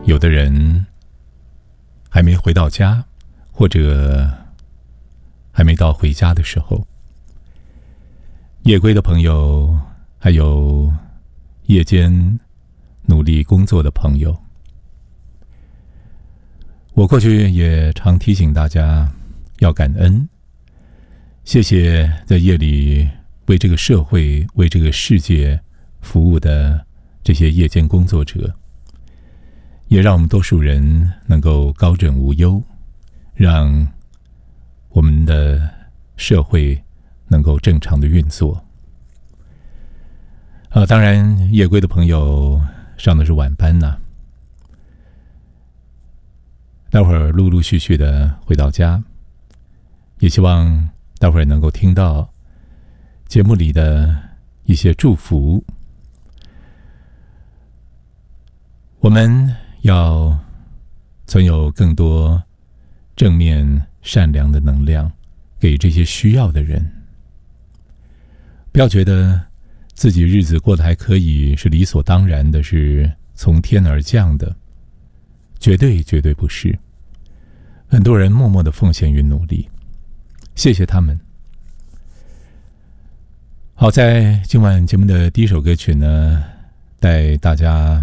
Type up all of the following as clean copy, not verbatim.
有的人还没回到家，或者还没到回家的时候，夜归的朋友，还有夜间努力工作的朋友，我过去也常提醒大家要感恩，谢谢在夜里为这个社会、为这个世界服务的这些夜间工作者，也让我们多数人能够高枕无忧，让我们的社会能够正常的运作。当然夜归的朋友上的是晚班呐，待会儿陆陆续续的回到家，也希望待会儿能够听到节目里的一些祝福。我们要存有更多正面善良的能量给这些需要的人，不要觉得自己日子过得还可以是理所当然的，是从天而降的，绝对绝对不是。很多人默默的奉献与努力，谢谢他们。好，在今晚节目的第一首歌曲呢，带大家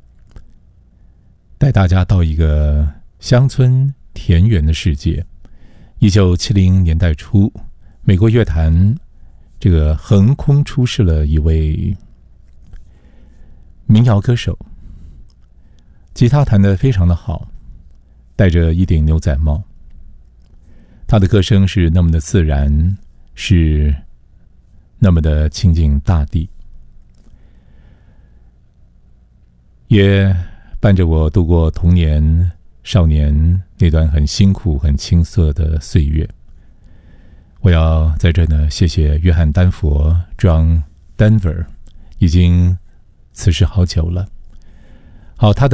到一个乡村田园的世界。1970年代初，美国乐坛这个横空出世了一位民谣歌手，吉他弹得非常的好，戴着一顶牛仔帽，他的歌声是那么的自然，是那么的亲近大地，也伴着我度过童年少年那段很辛苦很青涩的岁月。我要在这呢谢谢约翰丹佛 John Denver， 已经辞世好久了。好，他的